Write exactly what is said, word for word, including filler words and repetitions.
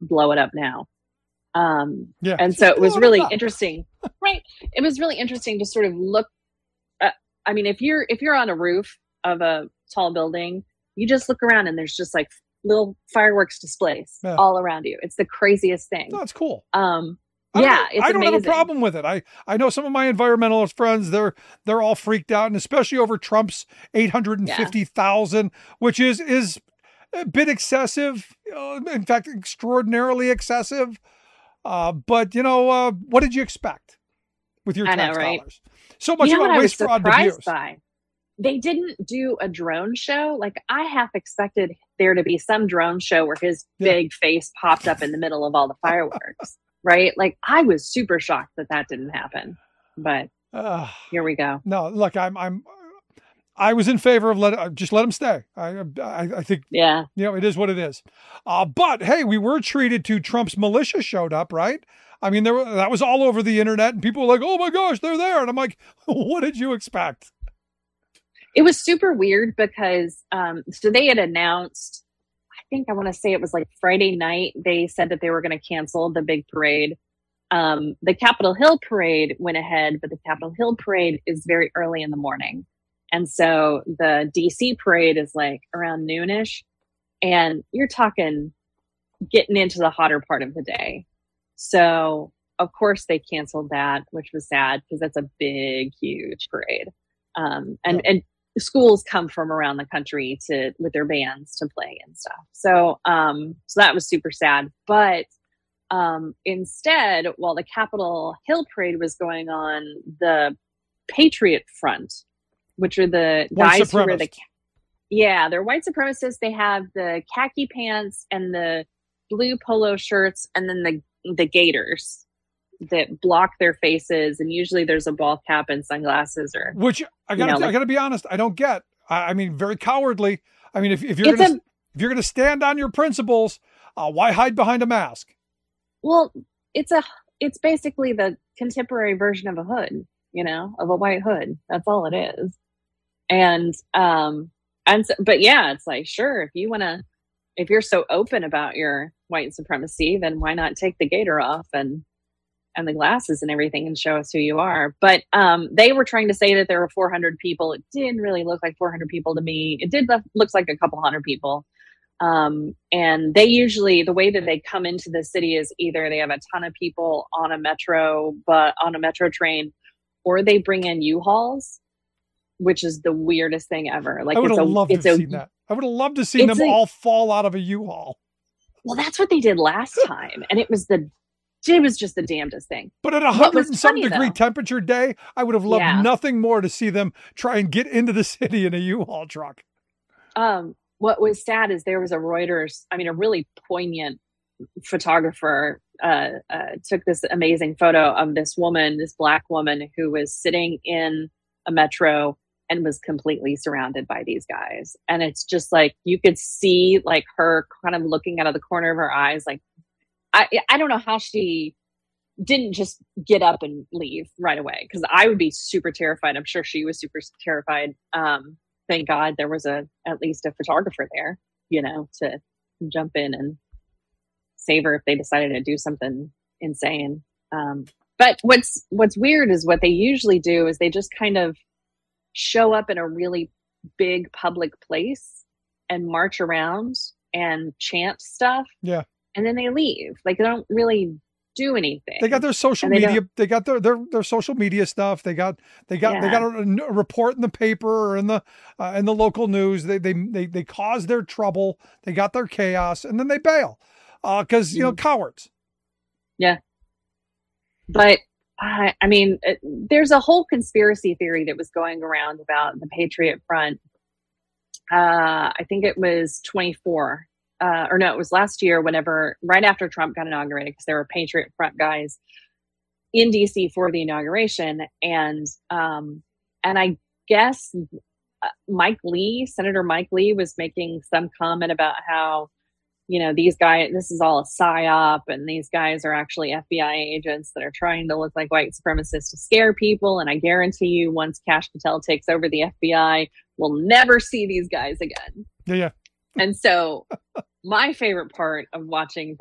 blow it up now. Um, Yeah. and so Just it was blow it really up. interesting, right? It was really interesting to sort of look. Uh, I mean, if you're if you're on a roof of a tall building, you just look around and there's just like little fireworks displays Yeah. all around you. It's the craziest thing. No, it's cool. Um, I don't yeah, have, it's I don't amazing. have a problem with it. I, I know some of my environmentalist friends, they're they're all freaked out, and especially over Trump's eight hundred fifty thousand, yeah. which is is a bit excessive, uh, in fact, extraordinarily excessive. Uh, but, you know, uh, what did you expect with your I tax know, right? dollars? So much you know about waste, fraud, and abuse. By? They didn't do a drone show. Like, I half expected there to be some drone show where his yeah. big face popped up in the middle of all the fireworks, right? Like, I was super shocked that that didn't happen. But uh, here we go. No, look, I'm, I'm, I was in favor of let uh, just let him stay. I, I, I think, yeah, you know, it is what it is. Uh, but hey, we were treated to Trump's militia showed up, right? I mean, there were, that was all over the internet, and people were like, "Oh my gosh, they're there!" And I'm like, "What did you expect?" It was super weird because um, so they had announced. I think I want to say it was like Friday night. They said that they were going to cancel the big parade. Um, the Capitol Hill parade went ahead, but the Capitol Hill parade is very early in the morning. And so the D C parade is like around noonish, and you're talking getting into the hotter part of the day. So of course they canceled that, which was sad because that's a big, huge parade. Um, and, yeah. and schools come from around the country to, with their bands to play and stuff. So, um, so that was super sad. But um, instead, while the Capitol Hill parade was going on, the Patriot Front, which are the white guys who are the, supremacists. yeah, they're white supremacists. They have the khaki pants and the blue polo shirts, and then the the gaiters that block their faces. And usually there's a ball cap and sunglasses, or which I gotta, you know, like, I gotta be honest, I don't get. I, I mean, very cowardly. I mean, if, if you're gonna a, if you're gonna stand on your principles, uh, why hide behind a mask? Well, it's a it's basically the contemporary version of a hood, you know, of a white hood. That's all it is. And, um, and, so, but yeah, it's like, sure, if you want to, if you're so open about your white supremacy, then why not take the gaiter off and, and the glasses and everything and show us who you are. But, um, they were trying to say that there were four hundred people. It didn't really look like four hundred people to me. It did look, looks like a couple hundred people. Um, and they usually, the way that they come into the city is either they have a ton of people on a metro, but on a metro train, or they bring in U-Hauls, which is the weirdest thing ever. Like, I would it's have a, loved it's to have a, seen that. I would have loved to see them a, all fall out of a U-Haul. Well, that's what they did last time. And it was the, it was just the damnedest thing. But at a hundred and some degree though, temperature day, I would have loved yeah. nothing more to see them try and get into the city in a U-Haul truck. Um, what was sad is there was a Reuters, I mean, a really poignant photographer uh, uh, took this amazing photo of this woman, this Black woman who was sitting in a metro and was completely surrounded by these guys. And it's just like, you could see like her kind of looking out of the corner of her eyes. Like, I, I don't know how she didn't just get up and leave right away, because I would be super terrified. I'm sure she was super terrified. Um, thank God there was a at least a photographer there, you know, to jump in and save her if they decided to do something insane. Um, but what's what's weird is what they usually do is they just kind of show up in a really big public place and march around and chant stuff. Yeah. And then they leave. Like, they don't really do anything. They got their social they media. don't- They got their, their their social media stuff. They got they got they Yeah. got a, a report in the paper or in the uh, in the local news. They they they they cause their trouble. They got their chaos, and then they bail because uh, you know, cowards. Yeah. But I, I mean, it, there's a whole conspiracy theory that was going around about the Patriot Front. Uh, I think it was twenty-four. Uh, or no, it was last year, whenever, right after Trump got inaugurated, because there were Patriot Front guys in D C for the inauguration. And, um, and I guess uh, Mike Lee, Senator Mike Lee, was making some comment about how, you know, these guys, this is all a psyop, and these guys are actually F B I agents that are trying to look like white supremacists to scare people. And I guarantee you, once Kash Patel takes over the F B I, we'll never see these guys again. Yeah, yeah. And so my favorite part of watching